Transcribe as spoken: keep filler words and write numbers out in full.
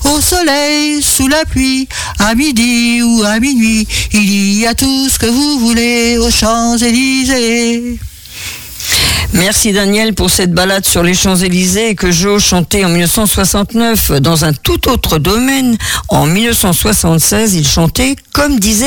au soleil, sous la pluie, à midi ou à minuit, il y a tout ce que vous voulez aux Champs-Élysées. Merci Daniel pour cette balade sur les Champs-Élysées que Joe chantait en dix-neuf cent soixante-neuf. Dans un tout autre domaine, en dix-neuf cent soixante-seize, il chantait Comme disait